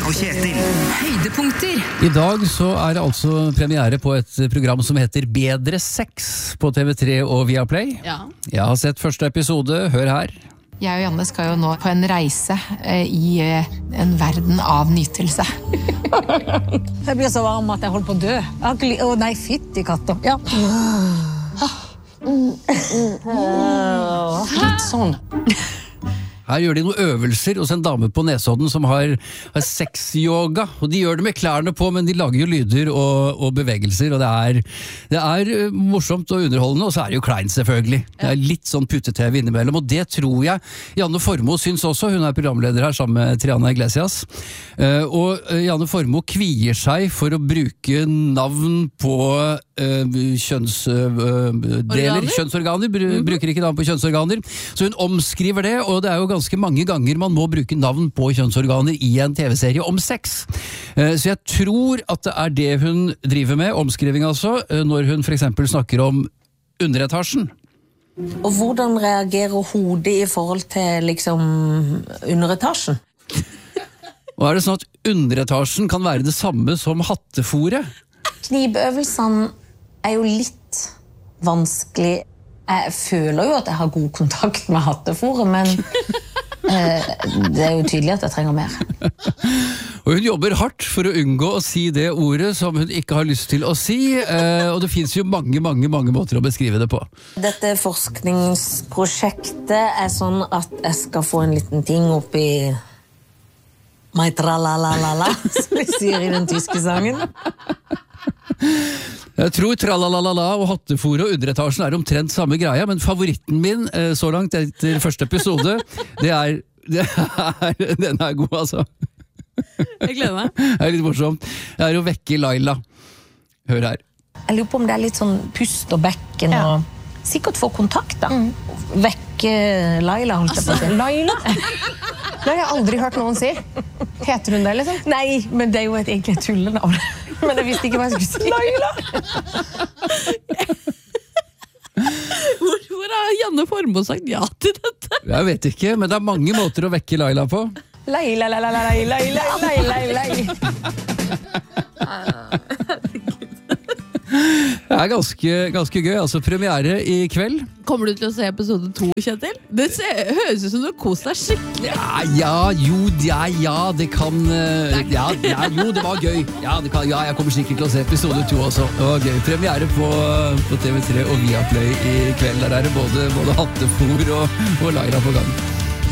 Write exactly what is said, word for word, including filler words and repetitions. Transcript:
og Kjetil. Høydepunkter. I dag så er det altså premiere på et program som heter Bedre Sex på T V tre og Viaplay. Ja. Jeg har sett første episode, hør her. Jeg og Janne skal jo nå på en reise eh, i eh, en verden av nytelse. Jeg blir så varm at jeg holder på å dø. Jeg har ikke li- Å nei, fytti katter. Ja. Litt sånn. Her gjør de noen øvelser hos en dame på Nesodden som har, har sexyoga, og de gjør det med klærne på, men de lager jo lyder og, og bevegelser, og det er, det er morsomt og underholdende, og så er det jo kleint selvfølgelig. Det er litt sånn putte-tv innimellom, og det tror jeg Janne Formoe syns også, hun er programleder her sammen med Triana Iglesias, og Janne Formoe kvier seg for å bruke navn på uh, kjønnsdeler, uh, kjønnsorganer, br mm-hmm. bruker ikke navn på kjønnsorganer, så hun omskriver det, og det er jo ganske mange ganger man må bruke navn på kjønnsorganer i en tv-serie om sex. Så jeg tror at det er det hun driver med, omskriving altså, når hun for eksempel snakker om underetasjen. Og hvordan reagerer hodet i forhold til liksom underetasjen? Og er det sånn at underetasjen kan være det samme som hattefore? Knibøvelsene er jo litt vanskelig. Jeg føler jo at jeg har god kontakt med hattefore, men eh, det er jo tydelig at jeg trenger mer. Og hun jobber hardt for å unngå å si det ordet som hun ikke har lyst til å si, eh, og det finnes jo mange, mange, mange måter å beskrive det på. Dette forskningsprosjektet er sånn at jeg skal få en liten ting opp i mai tralalala, som vi sier i den tyske sangen. Jeg tror tralalala og hattefore og underetasjen er omtrent samme greia, men favoritten min så langt etter første episode, det er, det er den er god altså. Jeg gleder meg. Det er litt morsomt. Det er å vekke Laila. Hør her. Jeg lurer på om det er litt sånn pust og bekken, ja. Og sikkert få kontakt da. Mm. Vekke Laila, holdt jeg på å si. Laila? Det har jeg aldri hørt noen si. Heter hun det, liksom? Nei, men det er jo et egentlig tullenavn. Men jeg visste ikke hva jeg skulle si. Laila! Hvorfor har Janne Formoe sagt ja til dette? Jeg vet ikke, men det er mange måter å vekke Laila på. Laila, Laila, Laila, Laila, Laila, Laila. Det er ganske, ganske gøy, altså premiere i kveld. Kommer du til å se episode to, Kjetil? Det ser, høres ut som du koser deg skikkelig. Ja, ja, jo, ja, ja, det kan uh, ja, ja, jo, det var gøy. Ja, det kan, ja, jeg kommer sikkert til å se episode to også. Det var gøy. Premiere på, på T V tre og Viaplay i kveld. Der er det både, både hattefôr og, og Laila på gang.